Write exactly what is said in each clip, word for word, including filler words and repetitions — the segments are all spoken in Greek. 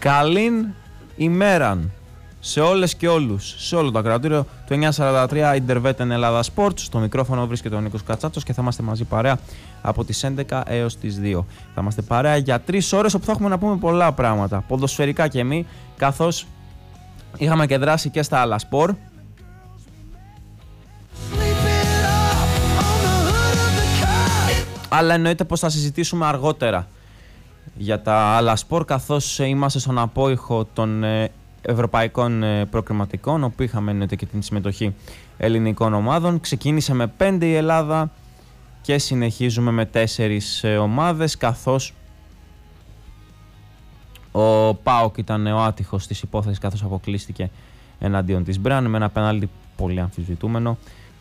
Καλήν ημέραν σε όλες και όλους, σε όλο το ακροατήριο του εννιακόσια σαράντα τρία Ιντερβέτεν Ελλάδα Sports. Στο μικρόφωνο βρίσκεται ο Νίκος Κατσάτσος και θα είμαστε μαζί παρέα από τις έντεκα έως τις δύο. Θα είμαστε παρέα για τρεις ώρες όπου θα έχουμε να πούμε πολλά πράγματα, ποδοσφαιρικά και μη, καθώς είχαμε και δράση και στα άλλα σπορ. Αλλά εννοείται πως θα συζητήσουμε αργότερα για τα άλλα σπορ, καθώς είμαστε στον απόϊχο των ευρωπαϊκών προκριματικών, όπου είχαμε εννοείται και την συμμετοχή ελληνικών ομάδων. Ξεκίνησε με πέντε η Ελλάδα και συνεχίζουμε με τέσσερις ομάδες, καθώς ο ΠΑΟΚ ήταν ο άτυχος της υπόθεσης, καθώς αποκλείστηκε εναντίον της Μπραν με ένα πέναλτι πολύ αμφισβητούμενο,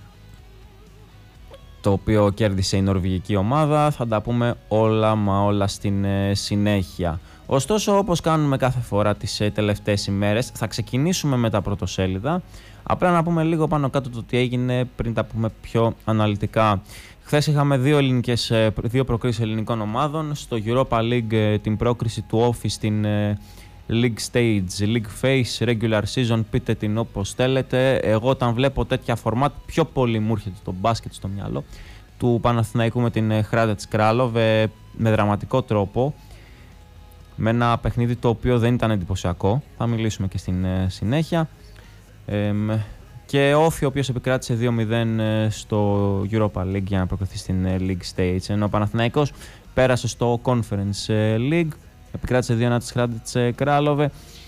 το οποίο κέρδισε η νορβηγική ομάδα. Θα τα πούμε όλα μα όλα στην ε, συνέχεια. Ωστόσο, όπως κάνουμε κάθε φορά τις ε, τελευταίες ημέρες, θα ξεκινήσουμε με τα πρωτοσέλιδα. Απλά να πούμε λίγο πάνω κάτω το τι έγινε πριν τα πούμε πιο αναλυτικά. Χθες είχαμε δύο, ελληνικές, ε, δύο προκρίσεις ελληνικών ομάδων. Στο Europa League ε, την πρόκριση του Office στην ε, League Stage, League Phase, Regular Season, πείτε την όπως θέλετε. Εγώ όταν βλέπω τέτοια φορμάτ πιο πολύ μου έρχεται το μπάσκετ στο μυαλό του Παναθηναϊκού με την Hradec Kralove με δραματικό τρόπο, με ένα παιχνίδι το οποίο δεν ήταν εντυπωσιακό, θα μιλήσουμε και στην συνέχεια, ε, και Όφη ο οποίος επικράτησε δύο μηδέν στο Europa League για να προκριθεί στην League Stage, ενώ ο Παναθηναϊκός πέρασε στο Conference League, επικράτησε δύο ένα της Hradec Kralove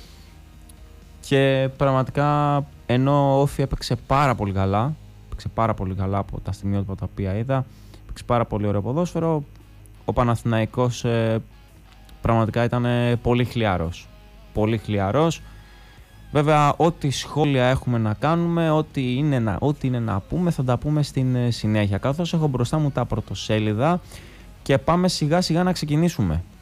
και πραγματικά ενώ ο Όφη έπαιξε πάρα πολύ καλά, έπαιξε πάρα πολύ καλά από τα στιγμιότυπα τα οποία είδα, έπαιξε πάρα πολύ ωραίο ποδόσφαιρο, ο Παναθηναϊκός ε, πραγματικά ήταν πολύ χλιαρός, πολύ χλιαρός. Βέβαια ό,τι σχόλια έχουμε να κάνουμε, ό,τι είναι να, ό,τι είναι να πούμε θα τα πούμε στην συνέχεια, καθώς έχω μπροστά μου τα πρωτοσέλιδα και πάμε σιγά σιγά να ξεκινήσουμε.